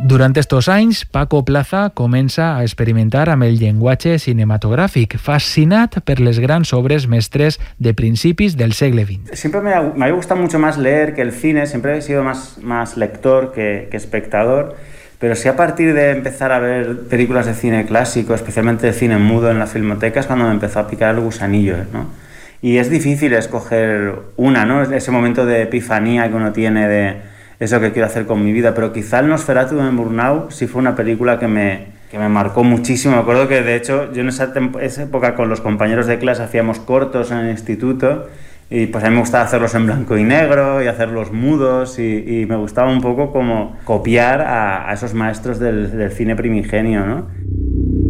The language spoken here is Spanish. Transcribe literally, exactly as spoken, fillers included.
Durant estos anys, Paco Plaza comença a experimentar amb el llenguatge cinematogràfic, fascinat per les grans obres mestres de principis del segle veinte. Siempre me, me había gustado mucho más leer que el cine, siempre he sido más, más lector que, que espectador, pero sí a partir de empezar a ver películas de cine clásico, especialmente de cine mudo en la filmoteca, es cuando me empezó a picar el gusanillo, ¿no? Y es difícil escoger una, ¿no? Ese momento de epifanía que uno tiene de eso que quiero hacer con mi vida, pero quizá el Nosferatu de Murnau sí fue una película que me, que me marcó muchísimo. Me acuerdo que de hecho yo en esa, esa época con los compañeros de clase hacíamos cortos en el instituto y pues a mí me gustaba hacerlos en blanco y negro y hacerlos mudos y, y me gustaba un poco como copiar a, a esos maestros del, del cine primigenio, ¿no?